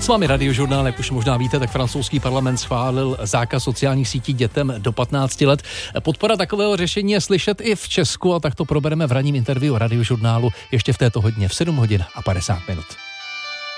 S vámi Radiožurnál, jak už možná víte, tak francouzský parlament schválil zákaz sociálních sítí dětem do 15 let. Podpora takového řešení je slyšet i v Česku a tak to probereme v ranním interview Radiožurnálu ještě v této hodině v 7 hodin a 50 minut.